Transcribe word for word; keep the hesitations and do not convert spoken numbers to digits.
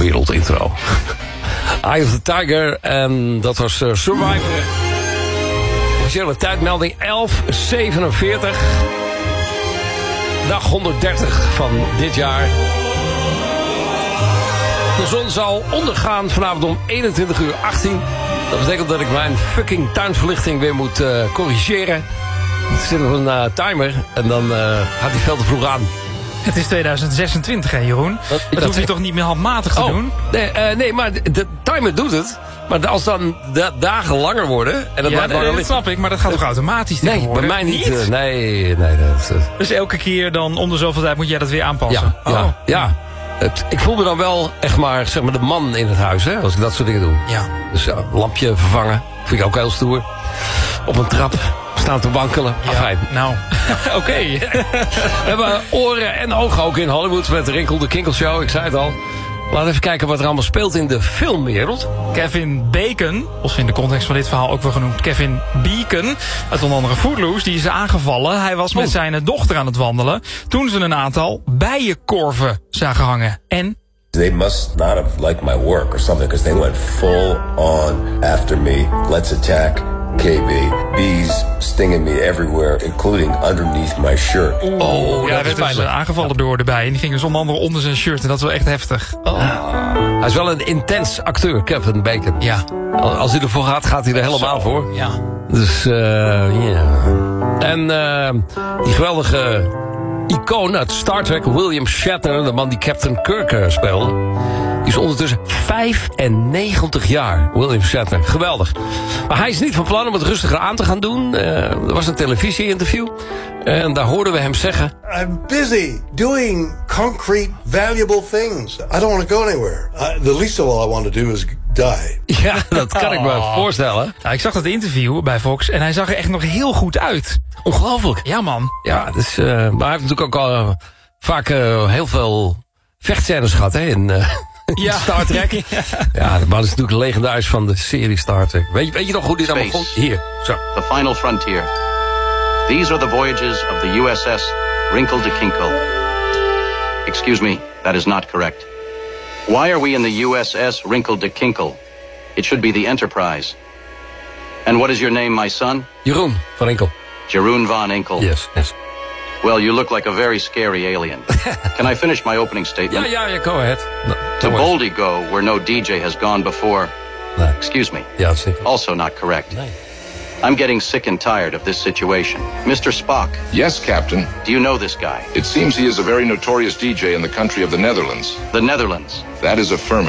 wereldintro. Eye of the Tiger. En dat was uh, Survivor. Officiële tijdmelding elf zevenenveertig. Dag honderddertig van dit jaar. De zon zal ondergaan vanavond om eenentwintig uur achttien. Dat betekent dat ik mijn fucking tuinverlichting weer moet uh, corrigeren. Er zit nog een uh, timer en dan uh, gaat die veel te vroeg aan. Het is tweeduizend zesentwintig, hè Jeroen? Dat, dat hoef je toch niet meer handmatig te oh, doen? Nee, uh, nee, maar de, de timer doet het. Maar als dan de dagen langer worden... En dat ja, nee, dat snap ik, maar dat gaat toch automatisch nee, tegenwoordig? Nee, bij mij niet. niet? Uh, nee, nee. Dat, uh... Dus elke keer dan om de zoveel tijd moet jij dat weer aanpassen? Ja, ja, oh. ja. Het, ik voel me dan wel echt maar, zeg maar de man in het huis, hè, als ik dat soort dingen doe. Ja. Dus ja, lampje vervangen, vind ik ook heel stoer. Op een trap staan te wankelen. Ja, afijn. nou, oké. Okay. We hebben oren en ogen ook in Hollywood met de Rinkel de Kinkel Show, ik zei het al. Laten we even kijken wat er allemaal speelt in de filmwereld. Kevin Bacon, of in de context van dit verhaal ook wel genoemd Kevin Beacon, uit onder andere Footloose, die is aangevallen. Hij was met oh. zijn dochter aan het wandelen toen ze een aantal bijenkorven zagen hangen. En... They must not have liked my work or something, because they went full on after me. Let's attack K B. Bees stinging me everywhere, including underneath my shirt. Oh, oh ja, hij werd dus aangevallen door de bijen. En die gingen dus onder andere onder zijn shirt. En dat is wel echt heftig. Oh. Hij is wel een intens acteur, Kevin Bacon. Ja. Als hij ervoor gaat, gaat hij er helemaal Zo, voor. Ja. Dus, eh, ja. Yeah. En uh, die geweldige icoon uit Star Trek, William Shatner, de man die Captain Kirk uh, speelde, die is ondertussen vijfennegentig jaar, William Shatner. Geweldig. Maar hij is niet van plan om het rustiger aan te gaan doen. Uh, er was een televisie-interview. En daar hoorden we hem zeggen: I'm busy doing concrete, valuable things. I don't want to go anywhere. Uh, the least of all I want to do is die. Ja, dat kan ik me oh. voorstellen. Nou, ik zag dat interview bij Fox en hij zag er echt nog heel goed uit. Ongelooflijk. Ja, man. Ja, dus, uh, maar hij heeft natuurlijk ook al uh, vaak uh, heel veel vechtscènes gehad, hè, in... Uh, Ja. Star Trek. Ja, ja, de man is natuurlijk legendarisch van de serie Star Trek. Weet je, weet je nog hoe dit allemaal begon? Hier, zo. The final frontier. These are the voyages of the U S S Wrinkle to Kinkle. Excuse me, that is not correct. Why are we in the U S S Wrinkle to Kinkle? It should be the Enterprise. And what is your name, my son? Jeroen van Inkel. Jeroen van Inkel. Yes, yes. Well, you look like a very scary alien. Can I finish my opening statement? Yeah, yeah, yeah, go ahead. No, to Boldy go, where no D J has gone before. No. Excuse me. Yeah, that's it. Also not correct. No. I'm getting sick and tired of this situation. Mister Spock. Yes, Captain. Do you know this guy? It seems he is a very notorious D J in the country of the Netherlands. The Netherlands. That is affirmative.